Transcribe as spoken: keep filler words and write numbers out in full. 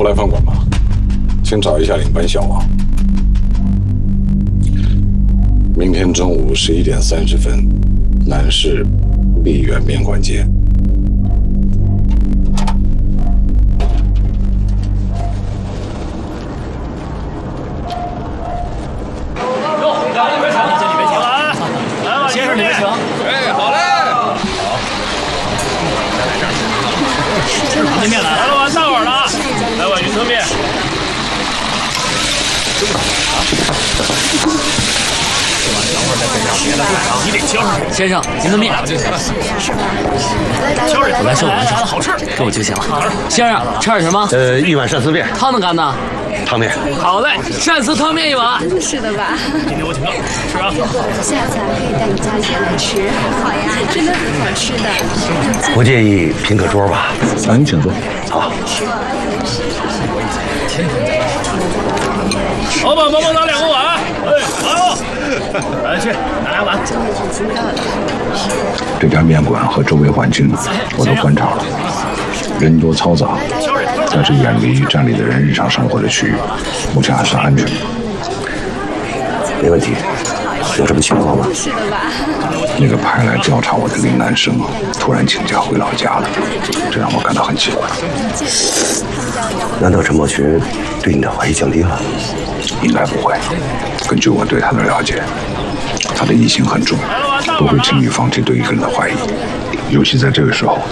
来饭馆吧，先找一下领班小王。明天中午十一点三十分，南市碧园面馆见。 面来了，碗大碗的，来碗云吞面。你得敲上。先生，云吞面。敲上，来收我们好吃，给我就行了。先生，吃点什么？ 呃，一碗鳝丝面。 汤的干的？ 汤面。 好嘞，鳝丝汤面一碗。 是的吧？ 今天我请客，吃啊！ 下次还可以带你家里人来吃。好呀，真的很好吃的。 不介意拼个桌吧？ 啊，你请坐。 好。 老板，帮忙拿两个碗。哎，好。来去，拿俩碗。 这家面馆和周围环境我都观察了，人多嘈杂，但是远离站里的人日常生活的区域，目前还算安全。 没问题。有什么情况吗？ 是的吧？ 那个派来调查我的林南生突然请假回老家了，这让我感到很奇怪。 难道陈茂群对你的怀疑降低了？ 应该不会。根据我对他的了解，他的疑心很重，不会轻易放弃对一个人的怀疑，尤其在这个时候，